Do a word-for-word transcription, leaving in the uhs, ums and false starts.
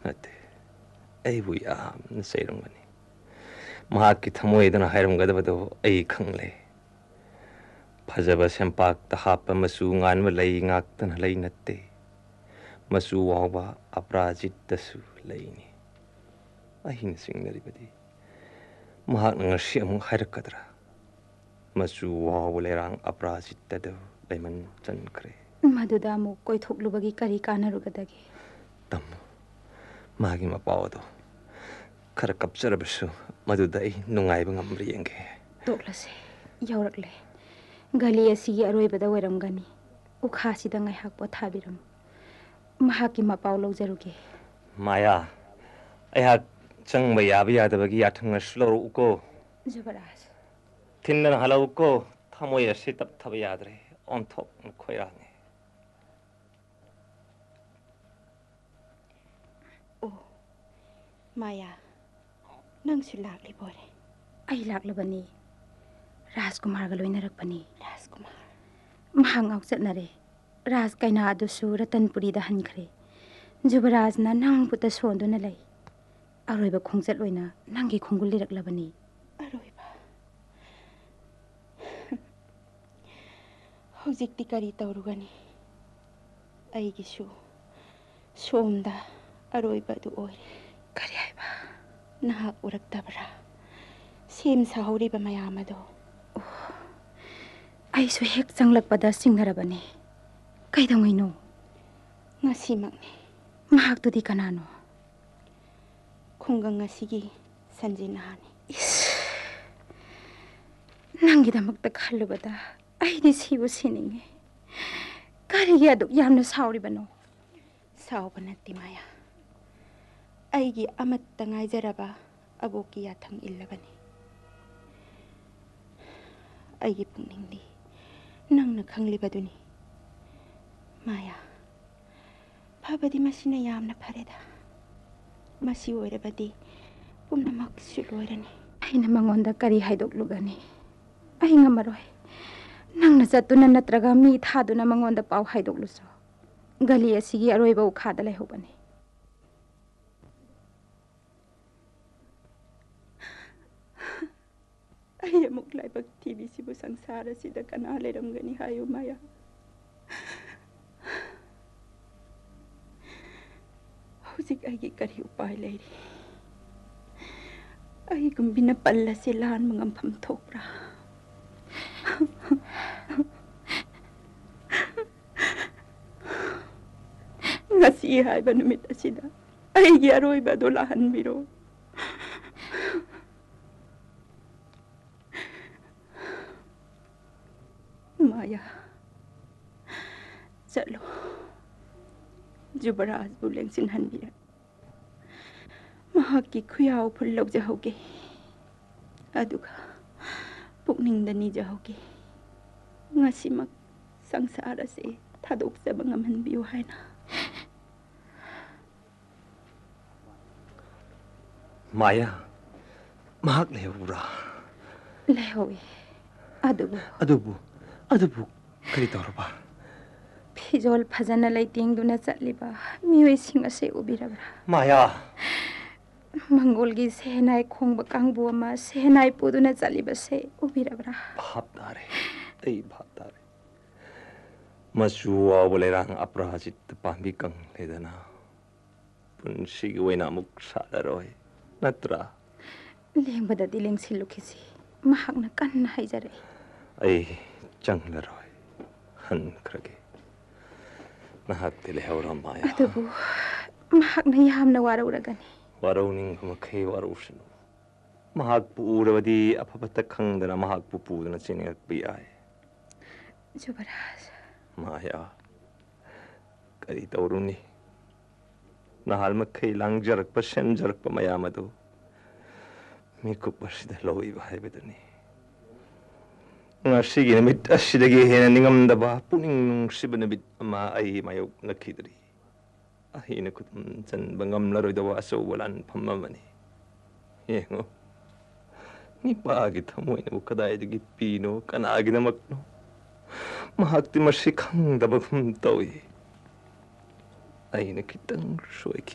Nate, ay bu yam na sayrangani. Mahaki thamoydana hayramgadabado ay khangle. Phajaba sempak tahapa masu nganwa lay ngaktana lay natte. Masu wawba aprajit dasu layni. Ahin singnaribadi. Mahak ngasi among hayrakadra. Masu wawba layrang aprajit dado layman chankre. Maduda mo koy thuklubagi kari kanarugadagi. Tammo. Magi mapawado. Khara kapcharabasu maduda ay nungayba ngamri yenge. Toklase. Yaurakle. Gali asigi aroibada wairamgani. Ukhasida ngaihak pothabiram. Mahaki mapaw lawjaruge. Maya. Ayhak changba yaba yadabagi yathanga sloro uko. Jubaraj. Tindan halaw uko. Thamoya sitap thaba yadre. On thok khoirange. Oh. Maya. Nang sulak libore. Ay laklabani. Rajkumar galoinarakpani. Rajkumar. Mahang aukjatnare. Raj kaina adusu Ratanpuri da hankre. Jubaraj na nang puta sonduna lay. Aroiba khongjat loina nangi khongul liraklabani. Aroiba. Hojikti kari taurugani. Aigisu somda aroiba du oire. Kari haiba. Nahak uraktabra. Sem sahuriba mayamado. Oh. Aisu hek changlakpada singharabani. Kaidongaino? Ngasimakni. Mahaktudi kanano? Khunggang ngasigi sanjinahani. Is. Nangidamakta khalubada aidi sibu sininge. Karigi aduk yamna sauribano? Sauba natti maya. Aigi amatta ngaijaraba aboki yathang illabani. Aigi pungningdi nangna khanglibaduni. Maya. Phabadi masina yamna phareda. Masi oirabadi pumnamak suloirani. Aina mangonda kari haidoklugani. Ai ngamaroi. Nangna jatuna natraga mi thaduna mangonda paw haidokluso. Gali asigi aroiba ukhada laihobani. Ai amuk laibak tibi sibu sangsara sida kana leramgani hayo Maya. Hujik aigi kari upay lairi. Ai gumbina palla silan mangampam thokra. Ngasi haiba numit asida aigi aroiba do lahanbiro. Maya. Chalo. Jubaraj bu lengsin hanbira. Mahaki khuyaw phul lawjahoge. Aduga pukningda nijahoge. Ngasimak sangsara se thadokjaba ngamhanbiyo haina. Maya. Mahak lehura. Lehowi. Adubu. Adubu. Adubu. Kari tauraba. Fijol phajana laitingduna chatliba mioi sing ase ubirabra. Maya. Mangolgi sehnai khongba kangbu ama sehnai puduna chaliba se ubirabra. Bhaptare. Ei bhaptare. Masu awulerang aprajit pambi kang ledana. Punsigi wena muk sadaroi. Natra. Lengbada dileng silukisi. Mahakna kanna haijare. Ei changlaroi. Han krage. Nahak tilehawra Maya. Adubu mahakna yamna warauragani. Warauning kumakay warusino. Mahak pu urabadi apabata kangdana mahak pu pudana siningak biyay. Jubaraj. Maya. Kari tauruni. Nahal makay lang jarak pa sen jarak pa mayamado. Mikuk basida loy bahay bedani. Nga sige namit asidagi hena ningam daba puning nung sibanabit ama ay mayaw nakidri. Ahi na kutum chan bangam laroy dawa aso walan pamamani. Yengo. Ni paagit hamoy na bukaday dagi pino kanagi na makno. Mahakti masikang dabagum tawi. Ay na kitang shoy